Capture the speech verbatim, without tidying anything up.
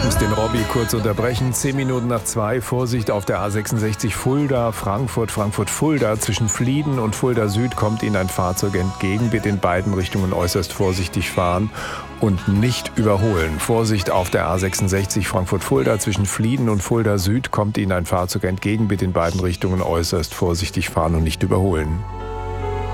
muss den Robby kurz unterbrechen. Zehn Minuten nach zwei. Vorsicht auf der A sechsundsechzig Fulda, Frankfurt, Frankfurt-Fulda. Zwischen Flieden und Fulda Süd kommt Ihnen ein Fahrzeug entgegen. Bitte in beiden Richtungen äußerst vorsichtig fahren und nicht überholen. Vorsicht auf der A sechsundsechzig Frankfurt-Fulda. Zwischen Flieden und Fulda Süd kommt Ihnen ein Fahrzeug entgegen. Bitte in beiden Richtungen äußerst vorsichtig fahren und nicht überholen.